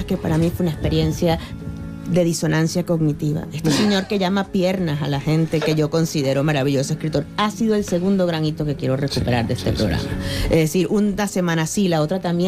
cosas que para mí fue una experiencia de disonancia cognitiva. Este señor que llama piernas a la gente que yo considero maravilloso escritor, ha sido el segundo gran hito que quiero recuperar de este programa. Es decir, una semana sí, la otra también.